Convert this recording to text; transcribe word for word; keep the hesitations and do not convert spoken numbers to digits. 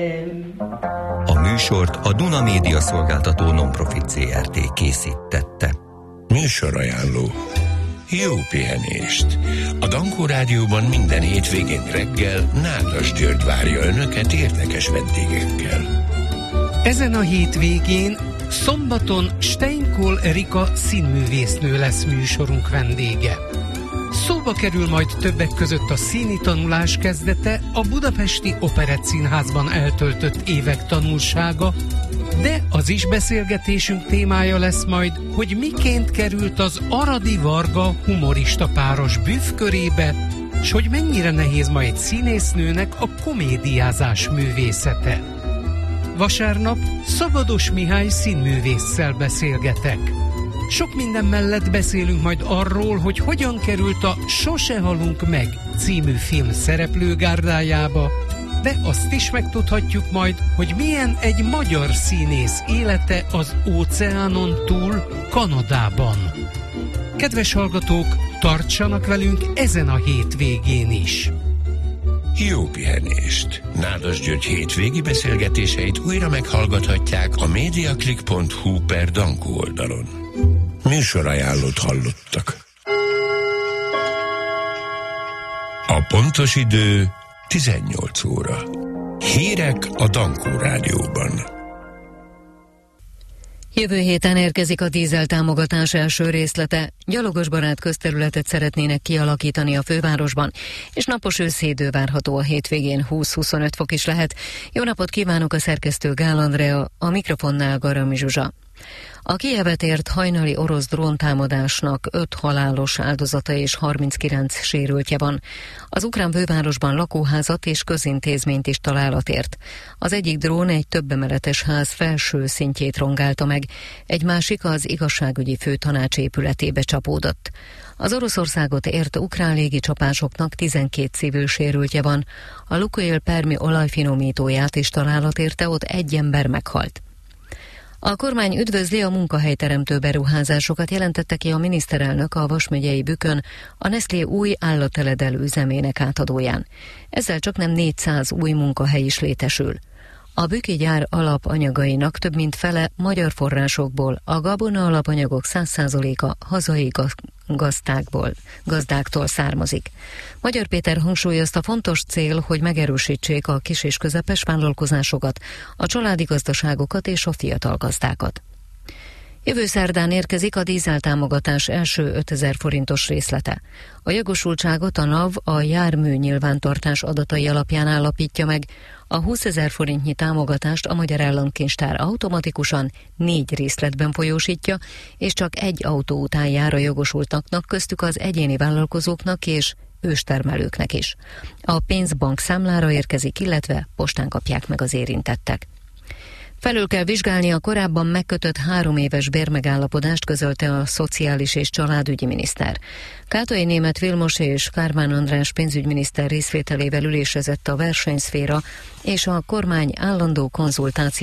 A műsort a Duna Média Szolgáltató Non-Profit zé er té készítette. Műsorajánló. Jó pihenést! A Dankó Rádióban minden hétvégén reggel Nádas György várja Önöket érdekes vendégekkel. Ezen a hétvégén szombaton Steinkol Erika színművésznő lesz műsorunk vendége. Szóba kerül majd többek között a színi tanulás kezdete, a Budapesti Operettszínházban eltöltött évek tanulsága, de az is beszélgetésünk témája lesz majd, hogy miként került az Aradi Varga humorista páros büff körébe, s hogy mennyire nehéz ma egy színésznőnek a komédiázás művészete. Vasárnap Szabados Mihály színművésszel beszélgetek. Sok minden mellett beszélünk majd arról, hogy hogyan került a Sose halunk meg című film szereplőgárdájába, de azt is megtudhatjuk majd, hogy milyen egy magyar színész élete az óceánon túl, Kanadában. Kedves hallgatók, tartsanak velünk ezen a hétvégén is! Jó pihenést! Nádas György hétvégi beszélgetéseit újra meghallgathatják a mediaclick pont hu per Dankó oldalon. Műsorajánlót hallottak. A pontos idő tizennyolc óra. Hírek a Dankó Rádióban. Jövő héten érkezik a dízel támogatás első részlete. Gyalogosbarát közterületet szeretnének kialakítani a fővárosban, és napos őszidő várható a hétvégén, húsz-huszonöt fok is lehet. Jó napot kívánok, a szerkesztő Gál Andrea, a mikrofonnál Garami Zsuzsa. A Kijevet ért hajnali orosz dróntámadásnak öt halálos áldozata és harminckilenc sérültje van. Az ukrán fővárosban lakóházat és közintézményt is találat ért. Az egyik drón egy többemeletes ház felső szintjét rongálta meg, egy másik az igazságügyi főtanács épületébe csapódott. Az Oroszországot ért ukrán légi csapásoknak tizenkét civil sérültje van. A Lukoil Permi olajfinomítóját is találat érte, ott egy ember meghalt. A kormány üdvözli a munkahelyteremtő beruházásokat, jelentette ki a miniszterelnök a Vas megyei Bükön a Nestlé új állatteledel üzemének átadóján. Ezzel csaknem négyszáz új munkahely is létesül. A büki gyár alapanyagainak több mint fele magyar forrásokból, a gabona alapanyagok száz százaléka hazai gazdákból, gazdáktól származik. Magyar Péter hangsúlyozta, fontos cél, hogy megerősítsék a kis- és közepes vállalkozásokat, a családi gazdaságokat és a fiatal gazdákat. Jövő szerdán érkezik a dízeltámogatás első ötezer forintos részlete. A jogosultságot a NAV a jármű nyilvántartás adatai alapján állapítja meg, a húszezer forintnyi támogatást a Magyar Államkincstár automatikusan négy részletben folyósítja, és csak egy autó után jár a jogosultaknak, köztük az egyéni vállalkozóknak és őstermelőknek is. A pénz bankszámlára érkezik, illetve postán kapják meg az érintettek. Felül kell vizsgálni a korábban megkötött három éves bérmegállapodást, közölte a szociális és családügyi miniszter. Kátai Németh Vilmos és Kármán András pénzügyminiszter részvételével ülésezett a versenyszféra és a kormány állandó konzultáció